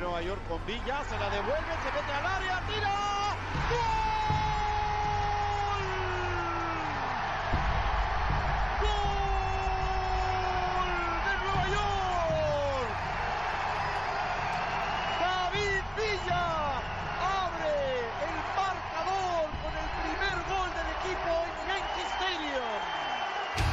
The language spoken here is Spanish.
Nueva York con Villa, se la devuelve, se mete al área, tira. ¡Gol!